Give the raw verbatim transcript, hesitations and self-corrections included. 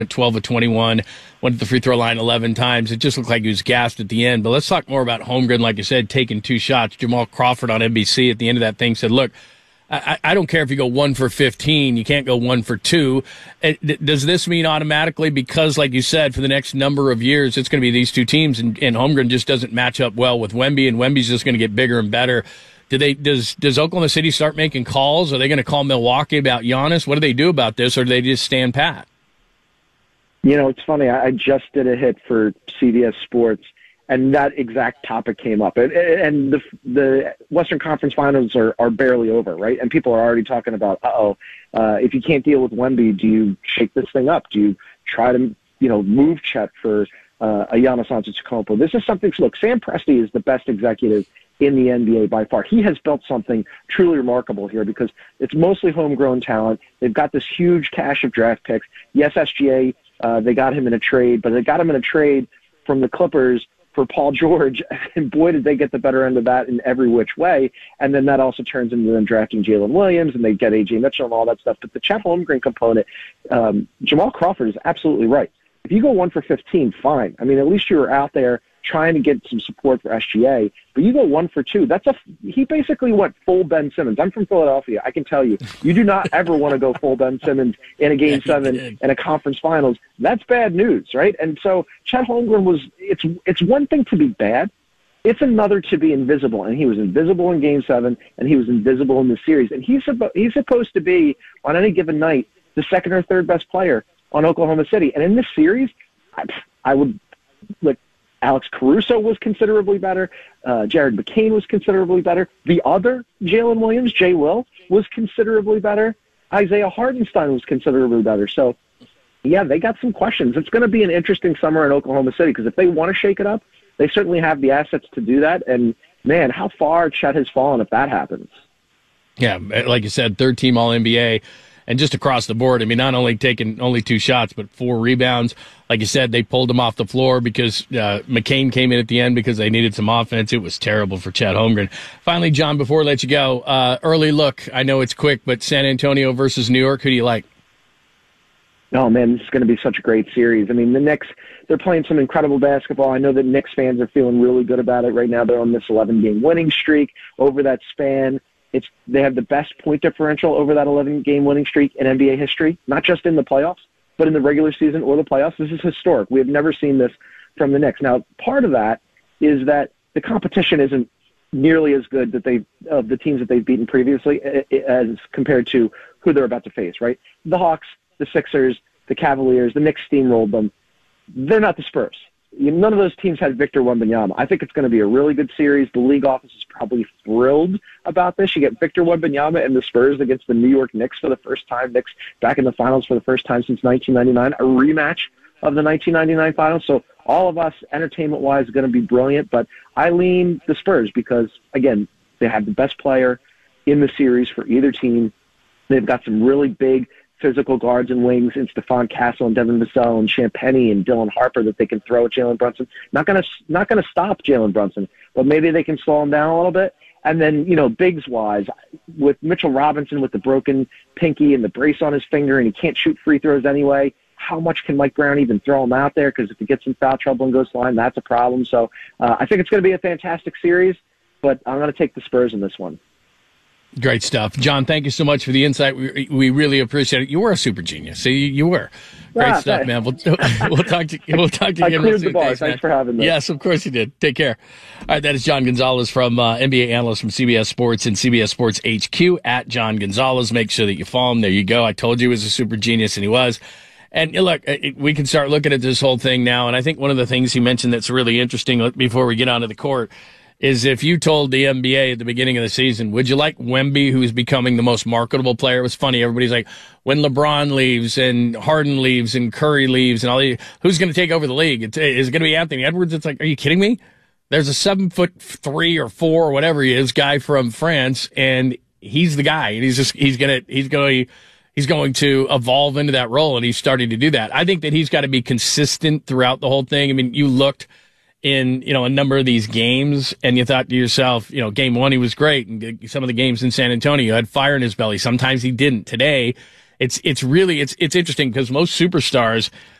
twelve of twenty-one, went to the free throw line eleven times. It just looked like he was gassed at the end. But let's talk more about Holmgren. Like you said, taking two shots. Jamal Crawford on N B C at the end of that thing said, look, I, I don't care if you go one for fifteen. You can't go one for two. It, does this mean automatically, because, like you said, for the next number of years, it's going to be these two teams, and, and Holmgren just doesn't match up well with Wemby, and Wemby's just going to get bigger and better? Do they, does, does Oklahoma City start making calls? Are they going to call Milwaukee about Giannis? What do they do about this, or do they just stand pat? You know, it's funny. I just did a hit for C B S Sports, and that exact topic came up. And, and the the Western Conference Finals are, are barely over, right? And people are already talking about, uh-oh, uh, if you can't deal with Wemby, do you shake this thing up? Do you try to, you know, move Chet for uh, a Giannis Antetokounmpo? This is something. Look, Sam Presti is the best executive in the N B A by far. He has built something truly remarkable here because it's mostly homegrown talent. They've got this huge cache of draft picks. Yes, S G A. Uh, they got him in a trade, but they got him in a trade from the Clippers for Paul George, and boy, did they get the better end of that in every which way. And then that also turns into them drafting Jalen Williams, and they get A J Mitchell and all that stuff. But the Chet Holmgren component, um, Jamal Crawford is absolutely right. If you go one for fifteen, fine. I mean, at least you were out there trying to get some support for S G A, but you go one for two. That's a he basically went full Ben Simmons. I'm from Philadelphia. I can tell you, you do not ever want to go full Ben Simmons in a game seven in a conference finals. That's bad news, right? And so Chet Holmgren was. It's it's one thing to be bad. It's another to be invisible, and he was invisible in Game Seven, and he was invisible in the series. And he's suppo- he's supposed to be on any given night the second or third best player on Oklahoma City. And in this series, I, I would look. Alex Caruso was considerably better. Uh, Jared McCain was considerably better. The other Jalen Williams, Jay Will, was considerably better. Isaiah Hartenstein was considerably better. So, yeah, they got some questions. It's going to be an interesting summer in Oklahoma City because if they want to shake it up, they certainly have the assets to do that. And, man, how far Chet has fallen if that happens. Yeah, like you said, third-team All N B A. And just across the board, I mean, not only taking only two shots, but four rebounds. Like you said, they pulled him off the floor because uh, McCain came in at the end because they needed some offense. It was terrible for Chet Holmgren. Finally, John, before we let you go, uh, early look. I know it's quick, but San Antonio versus New York, who do you like? Oh, man, this is going to be such a great series. I mean, the Knicks, they're playing some incredible basketball. I know that Knicks fans are feeling really good about it right now. They're on this eleven-game winning streak over that span. It's they have the best point differential over that eleven-game winning streak in N B A history, not just in the playoffs, but in the regular season or the playoffs. This is historic. We have never seen this from the Knicks. Now, part of that is that the competition isn't nearly as good that they of the teams that they've beaten previously as compared to who they're about to face, right? The Hawks, the Sixers, the Cavaliers, the Knicks steamrolled them. They're not the Spurs. None of those teams had Victor Wembanyama. I think it's going to be a really good series. The league office is probably thrilled about this. You get Victor Wembanyama and the Spurs against the New York Knicks for the first time. Knicks back in the finals for the first time since nineteen ninety-nine, a rematch of the nineteen ninety-nine finals. So all of us, entertainment-wise, are going to be brilliant. But I lean the Spurs because, again, they have the best player in the series for either team. They've got some really big physical guards and wings in Stephon Castle and Devin Vassell and Champagnie and Dylan Harper that they can throw at Jalen Brunson. Not going to not going to stop Jalen Brunson, but maybe they can slow him down a little bit. And then, you know, bigs-wise, with Mitchell Robinson with the broken pinky and the brace on his finger and he can't shoot free throws anyway, how much can Mike Brown even throw him out there? Because if he gets in foul trouble and goes to the line, that's a problem. So uh, I think it's going to be a fantastic series, but I'm going to take the Spurs in this one. Great stuff. John, thank you so much for the insight. We we really appreciate it. You were a super genius. See, you, you were. Great ah, stuff, man. We'll, we'll talk to you. We'll talk to you I again. I cleared the bar. Thanks, Thanks for having me. Yes, of course you did. Take care. All right, that is John Gonzalez from uh, N B A analyst from C B S Sports and C B S Sports H Q at John Gonzalez. Make sure that you follow him. There you go. I told you he was a super genius, and he was. And look, we can start looking at this whole thing now. And I think one of the things he mentioned that's really interesting before we get onto the court is if you told the N B A at the beginning of the season, would you like Wemby, who's becoming the most marketable player? It was funny. Everybody's like, when LeBron leaves and Harden leaves and Curry leaves and all the, who's going to take over the league? It's, is it going to be Anthony Edwards? It's like, are you kidding me? There's a seven foot three or four or whatever he is guy from France, and he's the guy. And he's just, he's going to, he's going to, he's going to evolve into that role, and he's starting to do that. I think that he's got to be consistent throughout the whole thing. I mean, you looked in, you know, a number of these games, and you thought to yourself, you know, game one, he was great. And some of the games in San Antonio had fire in his belly. Sometimes he didn't. Today, it's it's really it's it's interesting because most superstars